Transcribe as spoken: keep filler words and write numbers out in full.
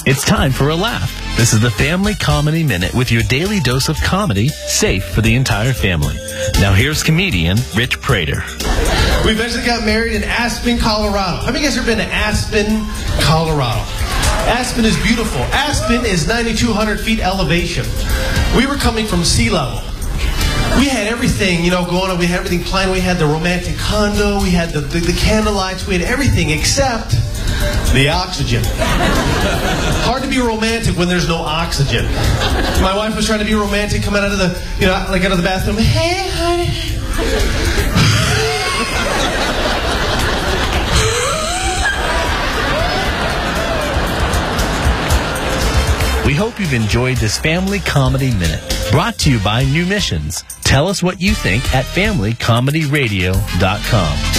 It's time for a laugh. This is the Family Comedy Minute with your daily dose of comedy, safe for the entire family. Now here's comedian Rich Prater. We eventually got married in Aspen, Colorado. How many of you guys have been to Aspen, Colorado? Aspen is beautiful. Aspen is nine thousand two hundred feet elevation. We were coming from sea level. We had everything, you know, going on. We had everything planned. We had the romantic condo. We had the, the, the candlelights. We had everything except the oxygen. Hard to be romantic when there's no oxygen. My wife was trying to be romantic, coming out of the, you know, like out of the bathroom. Hey, honey. We hope you've enjoyed this Family Comedy Minute, brought to you by New Missions. Tell us what you think at family comedy radio dot com.